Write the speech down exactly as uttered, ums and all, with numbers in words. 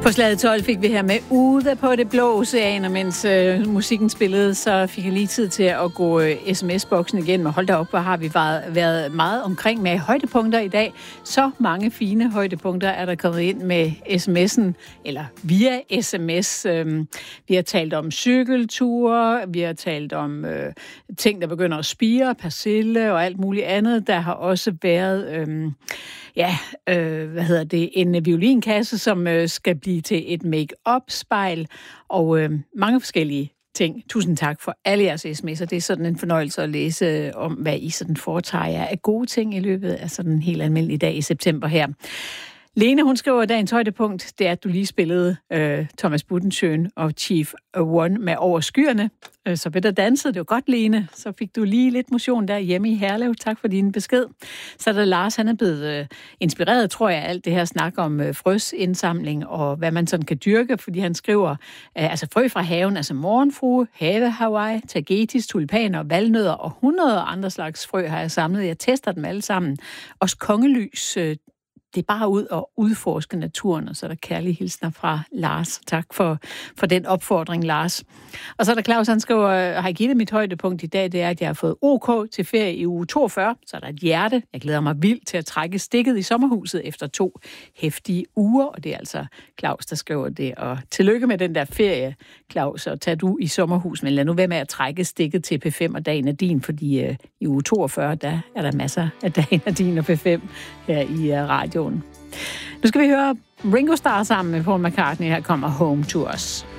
På slaget tolv fik vi her med Ude på det blå ocean, og mens øh, musikken spillede, så fik jeg lige tid til at gå øh, sms-boksen igen. Men hold da op, hvor har vi været, været meget omkring med højdepunkter i dag. Så mange fine højdepunkter er der kommet ind med sms'en, eller via sms. Øh, vi har talt om cykelture, vi har talt om øh, ting, der begynder at spire, persille og alt muligt andet. Der har også været... Øh, Ja, øh, hvad hedder det, en violinkasse, som øh, skal blive til et make-up-spejl, og øh, mange forskellige ting. Tusind tak for alle jeres sms'er. Det er sådan en fornøjelse at læse om, hvad I sådan foretager jer af gode ting i løbet af sådan en helt almindelig dag i september her. Lene, hun skriver, dagens højdepunkt, det er, at du lige spillede øh, Thomas Budensjøen og Chief One med Over Skyerne. Øh, så blev der danset, det var godt, Lene. Så fik du lige lidt motion der hjemme i Herlev. Tak for din besked. Så er der Lars, han er blevet øh, inspireret, tror jeg, alt det her snak om øh, frøsindsamling og hvad man sådan kan dyrke, fordi han skriver, øh, altså frø fra haven, altså morgenfrue, have Hawaii, tagetis, tulipaner, valnødder og hundrede andre slags frø har jeg samlet. Jeg tester dem alle sammen. Også kongelys, øh, det er bare ud og udforske naturen, og så er der kærlige hilsner fra Lars. Tak for, for den opfordring, Lars. Og så er der Claus, han skriver, har I givet mit højdepunkt i dag, det er, at jeg har fået OK til ferie i uge toogfyrre. Så er der et hjerte. Jeg glæder mig vildt til at trække stikket i sommerhuset efter to heftige uger, og det er altså Claus, der skriver det. Og tillykke med den der ferie, Claus, og tag du i sommerhus, men lad nu være med at trække stikket til P fem og dagen er din, fordi øh, i uge toogfyrre, der er der masser af dagen er din og P fem her i uh, radioen. Nu skal vi høre Ringo Starr sammen med Paul McCartney. Her kommer Home to Us.